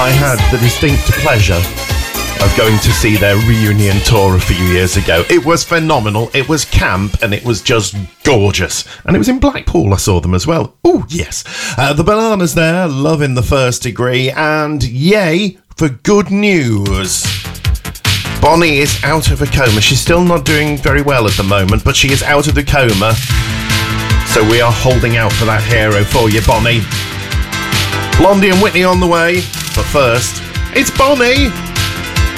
I had the distinct pleasure of going to see their reunion tour a few years ago. It was phenomenal, it was camp, and it was just gorgeous. And it was in Blackpool I saw them as well. Oh, yes. The Bananas there, Loving the First Degree, and yay for good news. Bonnie is out of a coma. She's still not doing very well at the moment, but she is out of the coma. So we are holding out for that hero for you, Bonnie. Blondie and Whitney on the way, but first, it's Bonnie!